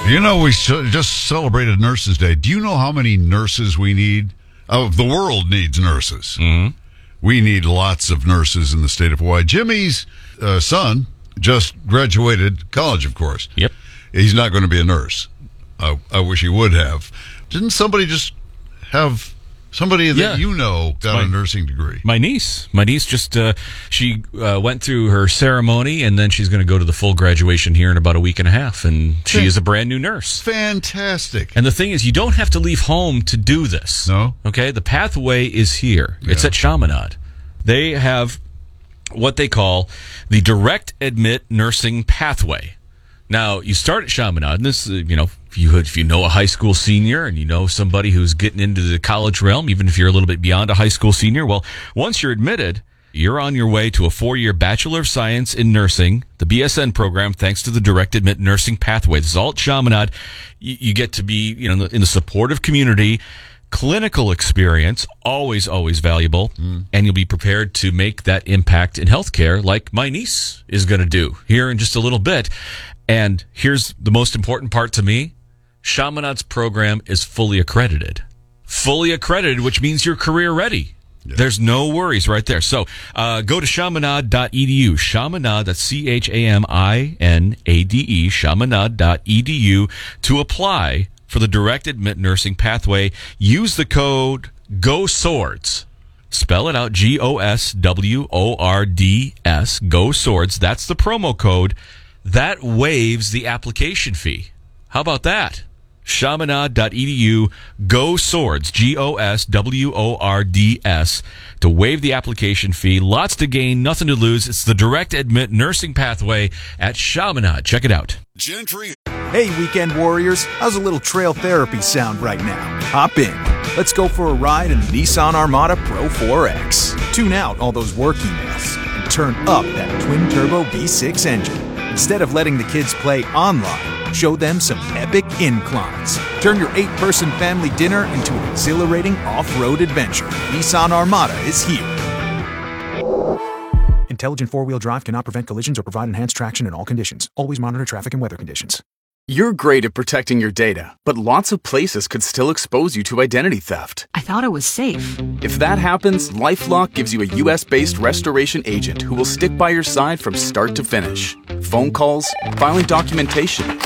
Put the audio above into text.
You know, we just celebrated Nurses Day. Do you know how many nurses we need? The world needs nurses. Mm-hmm. We need lots of nurses in the state of Hawaii. Jimmy's son just graduated college, of course. Yep. He's not going to be a nurse. I wish he would have. Didn't somebody just have somebody that you know got a nursing degree? My niece just she went through her ceremony, and then she's going to go to the full graduation here in about a week and a half, and she is a brand new nurse. Fantastic. And the thing is, you don't have to leave home to do this. No. Okay? The pathway is here. Yeah. It's at Chaminade. They have what they call the direct admit nursing pathway. Now, you start at Chaminade, and this, if you know a high school senior and you know somebody who's getting into the college realm, even if you're a little bit beyond a high school senior, well, once you're admitted, you're on your way to a 4-year Bachelor of Science in Nursing, the BSN program, thanks to the direct admit nursing pathway. This is all at Chaminade. You get to be, in the supportive community. Clinical experience, always valuable, and you'll be prepared to make that impact in healthcare like my niece is going to do here in just a little bit. And here's the most important part to me. Chaminade's program is fully accredited. Fully accredited, which means you're career ready. Yeah. There's no worries right there. So go to chaminade.edu. Chaminade, that's Chaminade, chaminade.edu to apply for the direct admit nursing pathway. Use the code GOSWORDS. Spell it out, GOSWORDS, GOSWORDS. That's the promo code. That waives the application fee. How about that? Chaminade.edu, GOSWORDS, GOSWORDS, to waive the application fee. Lots to gain, nothing to lose. It's the direct admit nursing pathway at Chaminade. Check it out. Gentry. Hey, weekend warriors, how's a little trail therapy sound right now? Hop in. Let's go for a ride in the Nissan Armada Pro 4X. Tune out all those work emails and turn up that twin-turbo V6 engine. Instead of letting the kids play online, show them some epic inclines. Turn your 8-person family dinner into an exhilarating off-road adventure. Nissan Armada is here. Intelligent four-wheel drive cannot prevent collisions or provide enhanced traction in all conditions. Always monitor traffic and weather conditions. You're great at protecting your data, but lots of places could still expose you to identity theft. I thought it was safe. If that happens, LifeLock gives you a U.S.-based restoration agent who will stick by your side from start to finish. Phone calls, filing documentation,